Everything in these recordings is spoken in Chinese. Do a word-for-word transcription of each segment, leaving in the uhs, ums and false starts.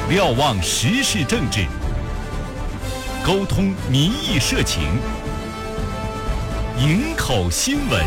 瞭望时事政治，沟通民意社情，营口新闻。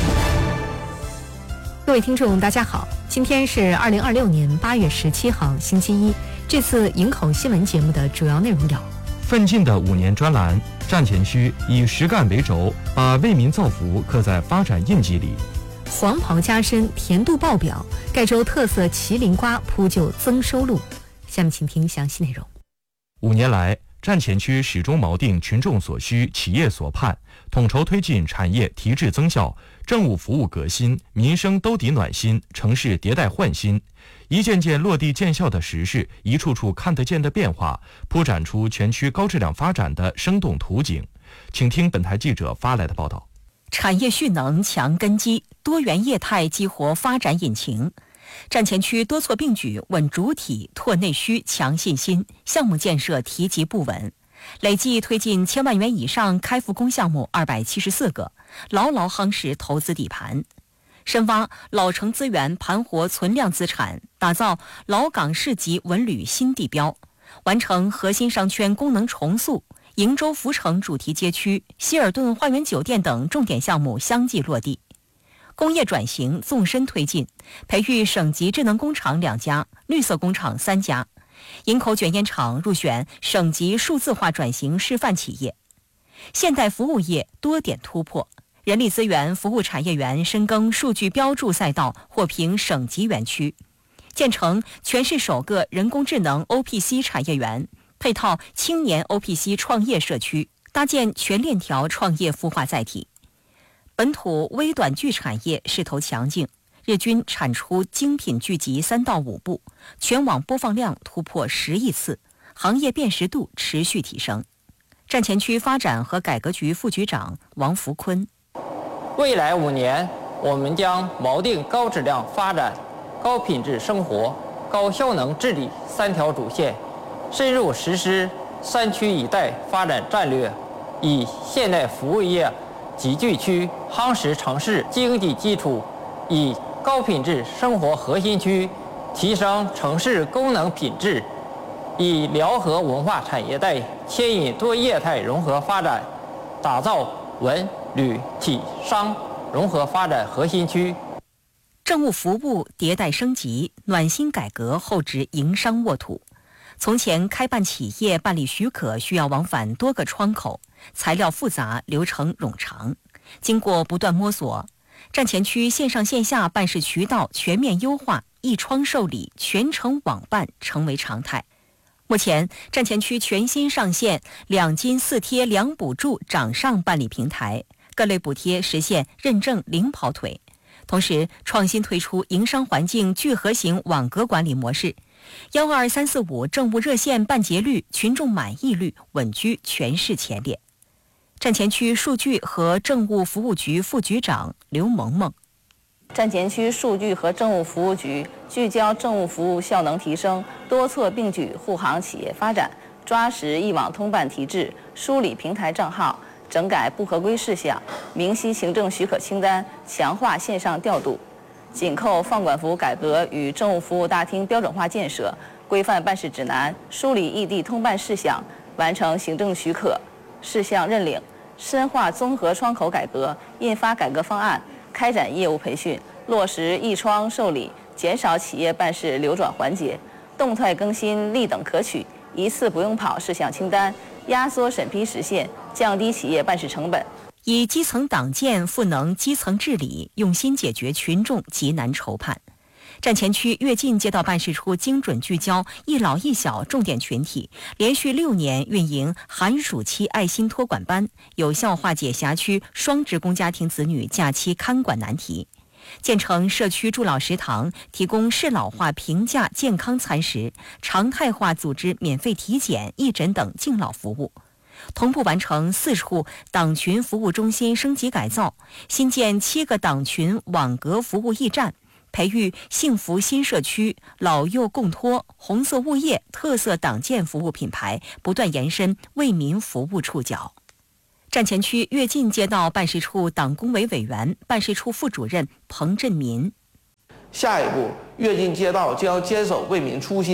各位听众大家好，今天是二零二六年八月十七号星期一。这次营口新闻节目的主要内容有： 奋进的五年专栏，站前区以实干为轴，把为民造福刻在发展印记里； 黄袍加身，甜度爆表，盖州特色麒麟瓜铺就增收录。下面请听详细内容。 五年来，站前区始终锚定群众所需、企业所盼，统筹推进产业提质增效，政务服务革新，民生兜底暖心，城市迭代焕新。一件件落地见效的实事，一处处看得见的变化，铺展出全区高质量发展的生动图景。请听本台记者发来的报道。 产业蓄能强根基，多元业态激活发展引擎。站前区多措并举，稳主体，拓内需，强信心，项目建设提及不稳，累计推进千万元以上开复工项目二百七十四个，牢牢夯实投资底盘。深挖老城资源，盘活存量资产，打造老港市级文旅新地标，完成核心商圈功能重塑，鄞州福城主题街区、希尔顿花园酒店等重点项目相继落地。工业转型纵深推进，培育省级智能工厂两家，绿色工厂三家。营口卷烟厂入选省级数字化转型示范企业。现代服务业多点突破，人力资源服务产业园深耕数据标注赛道，获评省级园区。建成全市首个人工智能 O P C 产业园，配套青年 O P C 创业社区，搭建全链条创业孵化载体。本土微短剧产业势头强劲，日均产出精品剧集三到五部，全网播放量突破十亿次，行业辨识度持续提升。站前区发展和改革局副局长王福坤： 未来五年，我们将锚定高质量发展、高品质生活、高效能治理三条主线，深入实施三区一带发展战略，以现代服务业集聚区夯实城市经济基础，以高品质生活核心区提升城市功能品质，以辽河文化产业带牵引多业态融合发展，打造文旅体商融合发展核心区。 政务服务迭代升级，暖心改革厚植营商沃土。从前开办企业办理许可需要往返多个窗口，材料复杂，流程冗长。经过不断摸索，站前区线上线下办事渠道全面优化，一窗受理，全程网办成为常态。目前站前区全新上线两金四贴两补助掌上办理平台，各类补贴实现认证零跑腿。同时创新推出营商环境聚合型网格管理模式，幺二三四五政务热线办结率、群众满意率稳居全市前列。站前区数据和政务服务局副局长刘萌萌： 站前区数据和政务服务局聚焦政务服务效能提升，多措并举护航企业发展，抓实一网通办提质，梳理平台账号，整改不合规事项，明晰行政许可清单，强化线上调度，紧扣放管服改革与政务服务大厅标准化建设，规范办事指南，梳理异地通办事项，完成行政许可事项认领，深化综合窗口改革，印发改革方案，开展业务培训，落实一窗受理，减少企业办事流转环节，动态更新立等可取、一次不用跑事项清单，压缩审批时限，降低企业办事成本。 以基层党建赋能基层治理，用心解决群众急难愁盼。站前区跃进街道办事处精准聚焦一老一小重点群体，连续六年运营寒暑期爱心托管班，有效化解辖区双职工家庭子女假期看管难题。建成社区助老食堂，提供适老化平价健康餐食，常态化组织免费体检、义诊等敬老服务。同步完成四处党群服务中心升级改造，新建七个党群网格服务驿站，培育幸福新社区、老幼共托、红色物业特色党建服务品牌，不断延伸为民服务触角。站前区跃进街道办事处党工委委员、办事处副主任彭振民： 下一步，跃进街道将坚守为民初心，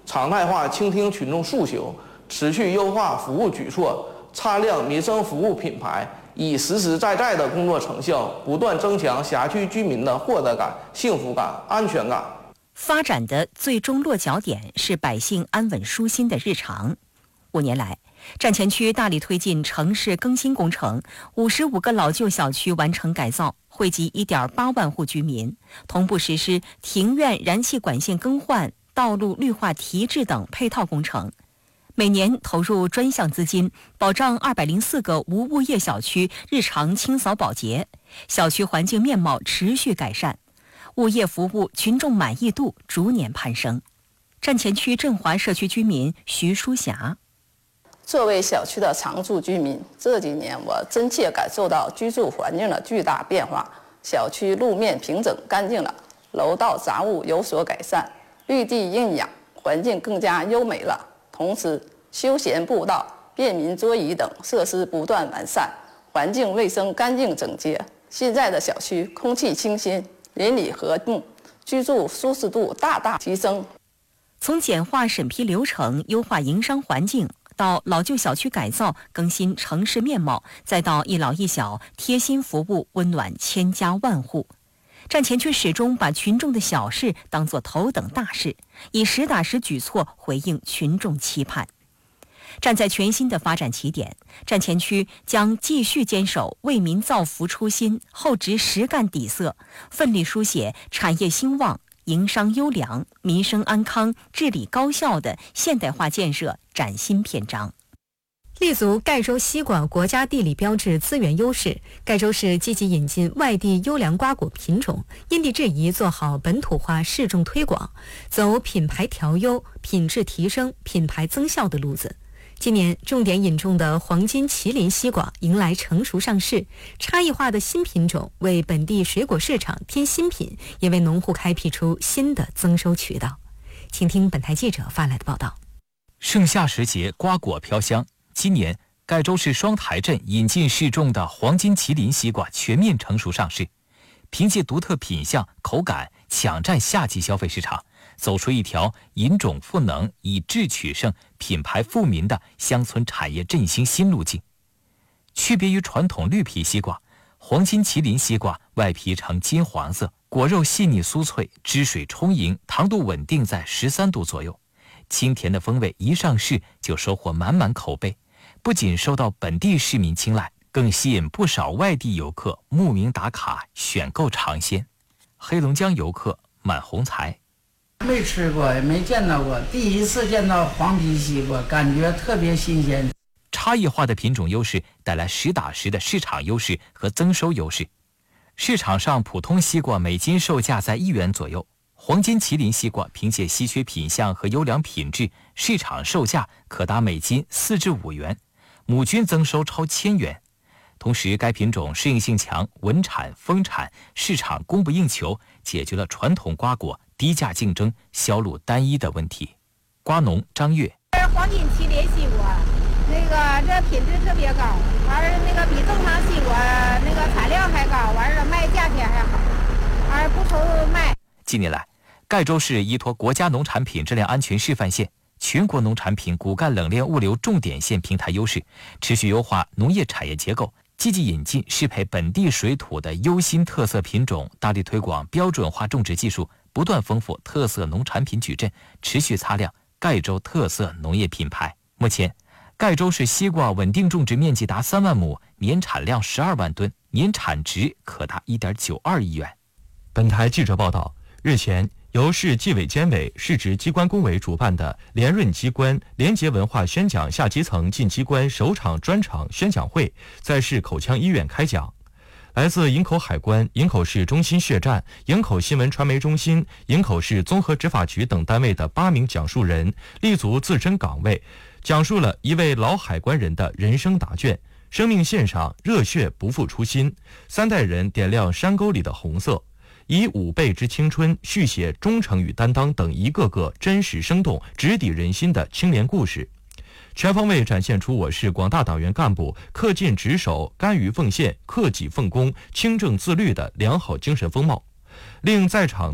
常态化倾听群众诉求，持续优化服务举措，擦亮民生服务品牌，以实实在在的工作成效，不断增强辖区居民的获得感、幸福感、安全感。 发展的最终落脚点是百姓安稳舒心的日常。五年来，站前区大力推进城市更新工程，五十五个老旧小区完成改造，惠及 一点八万户居民，同步实施庭院燃气管线更换、道路绿化提质等配套工程。每年投入专项资金，保障二百零四个无物业小区日常清扫保洁，小区环境面貌持续改善，物业服务群众满意度逐年攀升。站前区振华社区居民徐淑霞： 作为小区的常住居民，这几年我真切感受到居住环境的巨大变化。小区路面平整干净了，楼道杂物有所改善，绿地硬养，环境更加优美了。同时，休闲步道、便民桌椅等设施不断完善，环境卫生干净整洁。现在的小区空气清新，邻里和睦，居住舒适度大大提升。 从简化审批流程、优化营商环境，到老旧小区改造、更新城市面貌，再到一老一小贴心服务，温暖千家万户。站前区始终把群众的小事当作头等大事，以实打实举措回应群众期盼。站在全新的发展起点，站前区将继续坚守为民造福初心，厚植实干底色，奋力书写产业兴旺、营商优良、民生安康、治理高效的现代化建设崭新篇章。 立足盖州西瓜国家地理标志资源优势，盖州市积极引进外地优良瓜果品种，因地制宜做好本土化市种推广，走品牌调优、品质提升、品牌增效的路子。今年重点引种的黄金麒麟西瓜迎来成熟上市，差异化的新品种为本地水果市场添新品，也为农户开辟出新的增收渠道。请听本台记者发来的报道。 盛夏时节，瓜果飘香。今年，盖州市双台镇引进试种的黄金麒麟西瓜全面成熟上市，凭借独特品相、口感，抢占夏季消费市场，走出一条引种赋能、以质取胜、品牌富民的乡村产业振兴新路径。区别于传统绿皮西瓜，黄金麒麟西瓜外皮呈金黄色，果肉细腻酥脆，汁水充盈，糖度稳定在十三度左右。清甜的风味一上市就收获满满口碑，不仅受到本地市民青睐，更吸引不少外地游客慕名打卡选购尝鲜。黑龙江游客满红才： 没吃过，也没见到过，第一次见到黄皮西瓜，感觉特别新鲜。 差异化的品种优势带来实打实的市场优势和增收优势。市场上普通西瓜每斤售价在一元左右，黄金麒麟西瓜凭借稀缺品相和优良品质，市场售价可达每斤四至五元，亩均增收超千元。同时，该品种适应性强，稳产丰产，市场供不应求，解决了传统瓜果低价竞争、销路单一的问题。瓜农张月： 黄金麒麟西瓜，那个这品质特别高，完了那个比正常西瓜那个产量还高，完了卖价钱还好，而不愁卖。 近年来，盖州市依托国家农产品质量安全示范线、全国农产品骨干冷链物流重点线平台优势，持续优化农业产业结构，积极引进适配本地水土的优新特色品种，大力推广标准化种植技术，不断丰富特色农产品矩阵，持续擦亮盖州特色农业品牌。目前，盖州市西瓜稳定种植面积达三万亩，年产量十二万吨，年产值可达一点九二亿元。 本台记者报道，日前，由市纪委监委、市直机关工委主办的联润机关廉洁文化宣讲下基层进机关首场专场宣讲会在市口腔医院开讲。来自营口海关、营口市中心血站、营口新闻传媒中心、营口市综合执法局等单位的八名讲述人立足自身岗位，讲述了一位老海关人的人生答卷，生命线上热血不负初心，三代人点亮山沟里的红色，以五倍之青春续写忠诚与担当等一个个真实生动、直抵人心的青年故事，全方位展现出我市广大党员干部恪尽职守、甘于奉献、克己奉公、清正自律的良好精神风貌，令在场